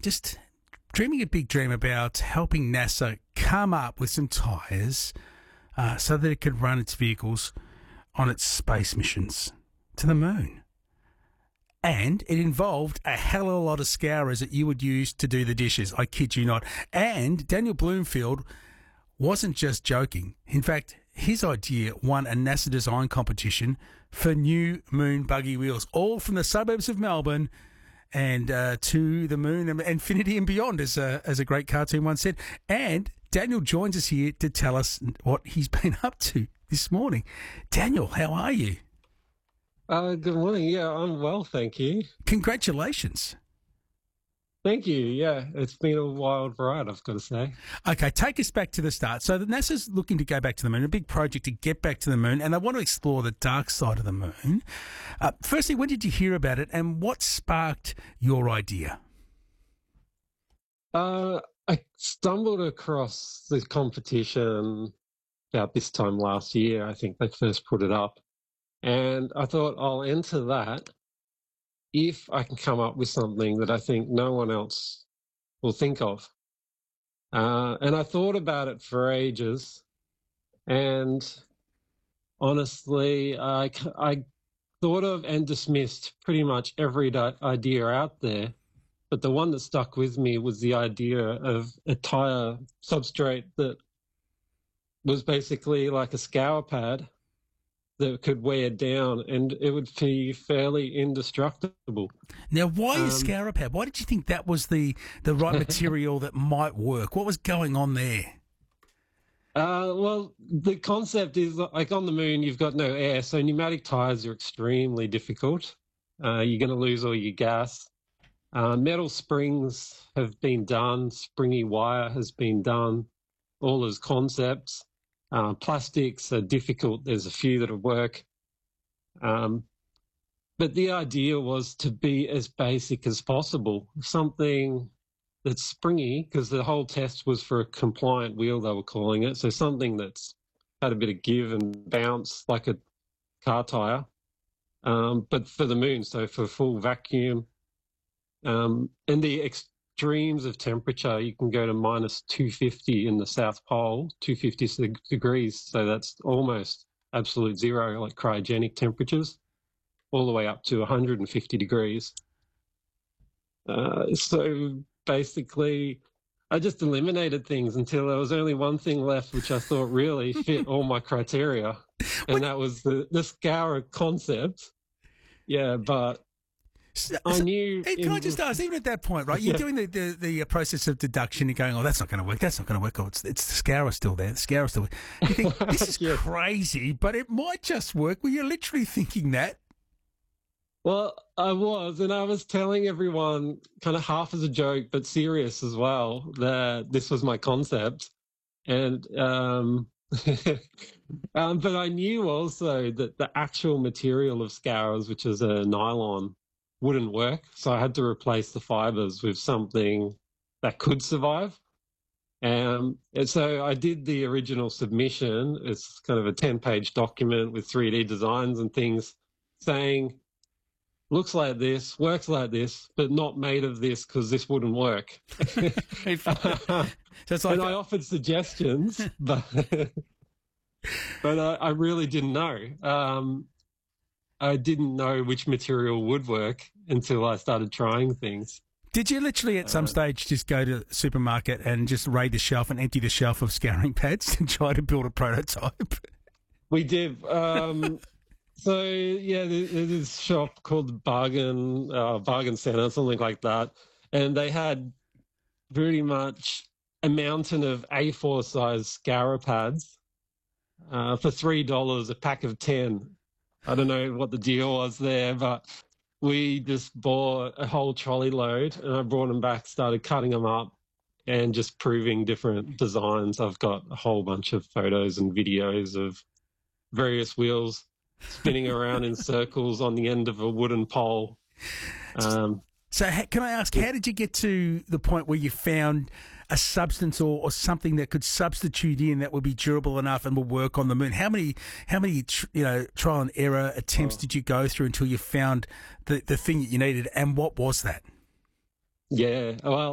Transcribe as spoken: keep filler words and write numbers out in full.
just dreaming a big dream about helping NASA come up with some tyres uh, so that it could run its vehicles on its space missions to the moon. And it involved a hell of a lot of scourers that you would use to do the dishes. I kid you not. And Daniel Bloomfield wasn't just joking. In fact, his idea won a NASA design competition for new moon buggy wheels, all from the suburbs of Melbourne and uh, to the moon and infinity and beyond, as a, as a great cartoon once said. And Daniel joins us here to tell us what he's been up to this morning. Daniel, how are you? Uh, good morning. Yeah, I'm well, thank you. Congratulations. Thank you. Yeah, it's been a wild ride, I've got to say. Okay, take us back to the start. So the NASA's looking to go back to the moon, a big project to get back to the moon, and they want to explore the dark side of the moon. Uh, firstly, when did you hear about it, and what sparked your idea? Uh, I stumbled across the competition about this time last year. I think they first put it up. And I thought I'll enter that if I can come up with something that I think no one else will think of. Uh, and I thought about it for ages. And honestly, I, I thought of and dismissed pretty much every di- idea out there. But the one that stuck with me was the idea of a tyre substrate that was basically like a scour pad that could wear down, and it would be fairly indestructible. Now, why um, is scour pad? Why did you think that was the, the right material that might work? What was going on there? Uh, well, the concept is like on the moon, you've got no air, so pneumatic tyres are extremely difficult. Uh, you're going to lose all your gas. Uh, metal springs have been done. Springy wire has been done, all as concepts. Uh, plastics are difficult. There's a few that will work. Um, but the idea was to be as basic as possible, something that's springy, because the whole test was for a compliant wheel, they were calling it. So something that's had a bit of give and bounce like a car tyre, um, but for the moon, so for full vacuum. Um, and the extremes of temperature, you can go to minus two hundred fifty in the South Pole, two hundred fifty degrees, so that's almost absolute zero, like cryogenic temperatures, all the way up to one hundred fifty degrees. Uh, so basically, I just eliminated things until there was only one thing left, which I thought really fit all my criteria, and that was the, the scour concept. Yeah, but So, I knew. Hey, can in, I just ask, even at that point, right, you're Yeah. doing the, the, the process of deduction, you're going, oh, that's not going to work, that's not going to work, oh, it's, it's the scour still there, the scour still there. You think, this is Yeah. crazy, but it might just work. Were you literally thinking that? Well, I was, and I was telling everyone kind of half as a joke, but serious as well, that this was my concept. And, um, um, but I knew also that the actual material of scours, which is a nylon, wouldn't work. So I had to replace the fibers with something that could survive. Um, and so I did the original submission. It's kind of a ten-page document with three D designs and things saying, looks like this, works like this, but not made of this because this wouldn't work. So it's like, And I offered suggestions, but but I, I really didn't know. Um, I didn't know which material would work until I started trying things. did you literally at some uh, stage just go to the supermarket and just raid the shelf and empty the shelf of scouring pads and try to build a prototype? We did. Um, so yeah, there- there's this shop called Bargain uh, Bargain Center, something like that, and they had pretty much a mountain of A four size scour pads uh, for three dollars a pack of ten. I don't know what the deal was there, but we just bought a whole trolley load, and I brought them back, started cutting them up, and just proving different designs. I've got a whole bunch of photos and videos of various wheels spinning around in circles on the end of a wooden pole. Um, So ha- can I ask, how did you get to the point where you found a substance or, or something that could substitute in that would be durable enough and will work on the moon? How many how many tr- you know trial and error attempts Oh. did you go through until you found the, the thing that you needed, and what was that? yeah, well,